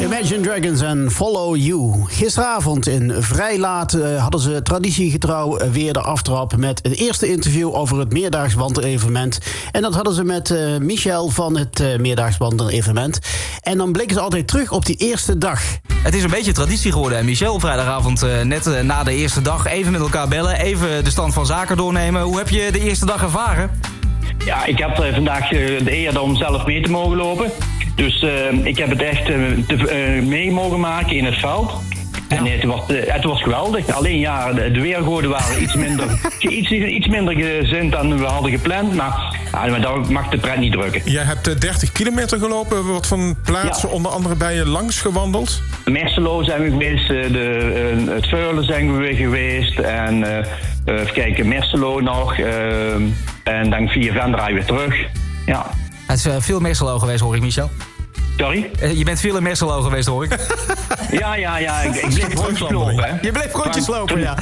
Imagine Dragons en Follow You. Gisteravond in vrij laat hadden ze traditiegetrouw weer de aftrap met het eerste interview over het meerdaags wandelevenement. En dat hadden ze met Michel van het meerdaags wandelevenement. En dan blikken ze altijd terug op die eerste dag. Het is een beetje traditie geworden, hè, Michel? Op vrijdagavond net na de eerste dag even met elkaar bellen, even de stand van zaken doornemen. Hoe heb je de eerste dag ervaren? Ja, ik heb vandaag de eer om zelf mee te mogen lopen. Dus ik heb het echt mee mogen maken in het veld. Ja. En het was geweldig. Alleen ja, de weergoden waren iets minder gezind dan we hadden gepland. Maar dat mag de pret niet drukken. Jij hebt 30 kilometer gelopen. Wat van plaatsen onder andere bij je langs gewandeld? Merselo zijn we geweest. Het Veulen zijn we weer geweest. En even kijken, Merselo nog. En dan via Venray weer terug. Ja. Het is veel Merselo geweest, hoor ik, Michel. Sorry? Je bent veel in Merselo geweest, hoor ik. Ja. Ik bleef rondjes lopen, hè. Je bleef rondjes lopen, ja.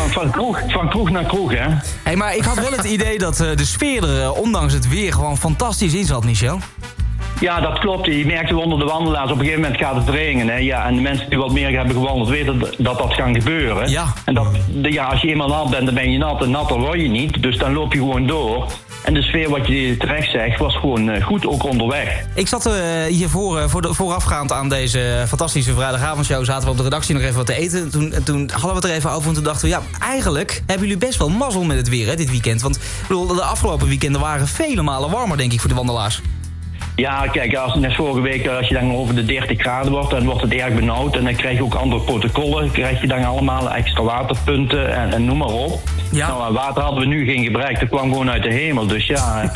Van kroeg naar kroeg, hè. Hey, maar ik had wel het idee dat de sfeer er, ondanks het weer, gewoon fantastisch in zat, Michel. Ja, dat klopt. Je merkte onder de wandelaars, op een gegeven moment gaat het regenen. Hè? Ja, en de mensen die wat meer hebben gewandeld weten dat kan gebeuren. Ja. En als je eenmaal nat bent, dan ben je nat en natter word je niet. Dus dan loop je gewoon door. En de sfeer, wat je terecht zegt, was gewoon goed, ook onderweg. Ik zat hier voorafgaand aan deze fantastische vrijdagavondshow, zaten we op de redactie nog even wat te eten. Toen hadden we het er even over en toen dachten we, ja, eigenlijk hebben jullie best wel mazzel met het weer, hè, dit weekend. Want ik bedoel, de afgelopen weekenden waren vele malen warmer, denk ik, voor de wandelaars. Ja, kijk, net vorige week, als je dan over de 30 graden wordt, dan wordt het erg benauwd. En dan krijg je ook andere protocollen. Krijg je dan allemaal extra waterpunten en noem maar op. Ja. Nou, water hadden we nu geen gebruik. Dat kwam gewoon uit de hemel. Dus ja,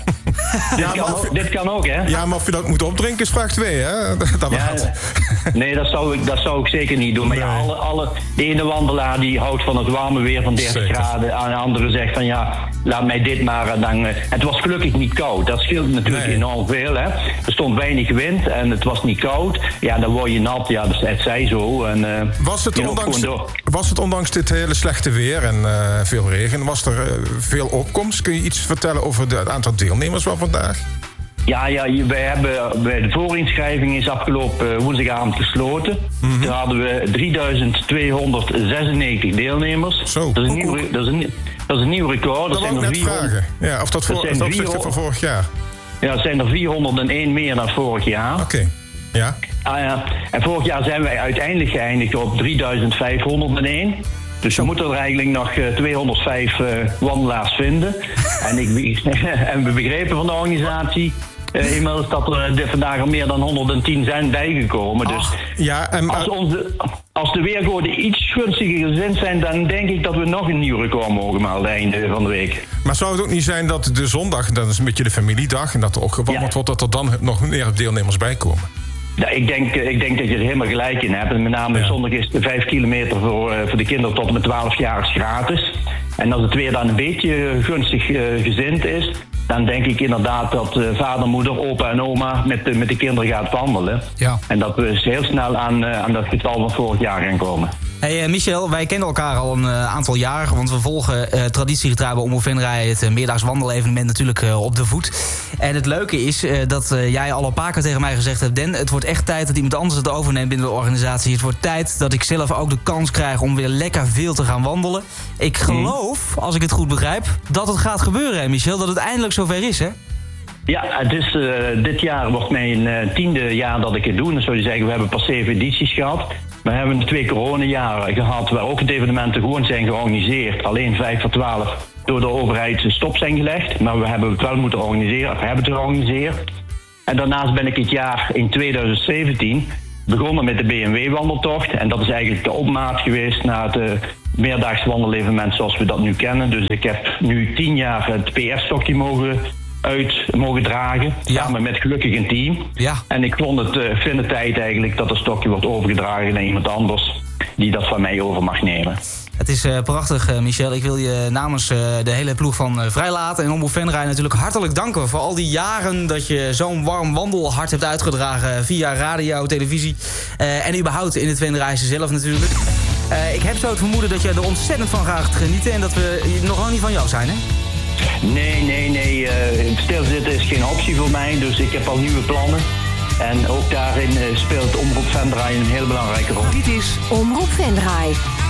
dit kan ook, hè? Ja, maar of je dat moet opdrinken is vraag 2, hè? Nee, dat zou ik zeker niet doen. Maar ja, de ene wandelaar die houdt van het warme weer van 30 graden. En de andere zegt van ja, laat mij dit maar. En dan, het was gelukkig niet koud. Dat scheelt natuurlijk enorm veel, hè? Er stond weinig wind en het was niet koud. Ja, dan word je nat. Ja, dus het zij zo. En, was het ondanks dit hele slechte weer en veel regen, was er veel opkomst? Kun je iets vertellen over het aantal deelnemers van vandaag? Ja, wij hebben bij de voorinschrijving is afgelopen woensdagavond gesloten. Mm-hmm. Toen hadden we 3296 deelnemers. Zo, dat is een nieuw record. Dat wou ik net vragen. Ja, of dat opzichte van vorig jaar. Ja, het zijn er 401 meer dan vorig jaar. Oké. Ja. En vorig jaar zijn wij uiteindelijk geëindigd op 3501. Dus we moeten er eigenlijk nog 205 wandelaars vinden. En we begrepen van de organisatie inmiddels dat er vandaag al meer dan 110 zijn bijgekomen. Dus als de weergoden iets gunstiger gezind zijn, dan denk ik dat we nog een nieuw record mogen melden einde van de week. Maar zou het ook niet zijn dat de zondag, dat is een beetje de familiedag, en dat er ook gewandeld wordt, dat er dan nog meer deelnemers bij komen? Ja, ik denk dat je er helemaal gelijk in hebt. En met name zondag is de 5 kilometer voor de kinderen tot en met 12 jaar gratis. En als het weer dan een beetje gunstig gezind is, dan denk ik inderdaad dat vader, moeder, opa en oma met de kinderen gaat wandelen. Ja. En dat we heel snel aan dat getal van vorig jaar gaan komen. Hey Michel, wij kennen elkaar al een aantal jaren, want we volgen traditiegetrouw bij Omroep Venray het meerdaags wandelevenement natuurlijk op de voet. En het leuke is dat jij al een paar keer tegen mij gezegd hebt, Den, het wordt echt tijd dat iemand anders het overneemt binnen de organisatie. Het wordt tijd dat ik zelf ook de kans krijg om weer lekker veel te gaan wandelen. Ik geloof, als ik het goed begrijp, dat het gaat gebeuren, hè, Michel, dat het eindelijk zover is, hè? Ja, het is, dit jaar wordt mijn 10e jaar dat ik het doe. Dan zou je zeggen, we hebben pas 7 edities gehad. We hebben 2 coronajaren gehad waar ook het evenementen gewoon zijn georganiseerd. Alleen 5 voor 12 door de overheid stop zijn gelegd. Maar we hebben het wel moeten organiseren, of hebben het georganiseerd. En daarnaast ben ik het jaar in 2017 begonnen met de BMW-wandeltocht. En dat is eigenlijk de opmaat geweest naar het meerdaags wandelevenement zoals we dat nu kennen. Dus ik heb nu 10 jaar het PS-stokje mogen dragen. Ja. Samen met gelukkig een team. Ja. En ik vind het tijd eigenlijk dat het stokje wordt overgedragen naar iemand anders die dat van mij over mag nemen. Het is prachtig, Michel. Ik wil je namens de hele ploeg van Vrijlaat en Omroep Venray natuurlijk hartelijk danken voor al die jaren dat je zo'n warm wandelhart hebt uitgedragen via radio, televisie en überhaupt in het Venrayse zelf natuurlijk. Ik heb zo het vermoeden dat je er ontzettend van gaat genieten en dat we nog lang niet van jou zijn, hè? Nee. Stilzitten is geen optie voor mij, dus ik heb al nieuwe plannen. En ook daarin speelt Omroep Venray een hele belangrijke rol. Dit is Omroep Venray.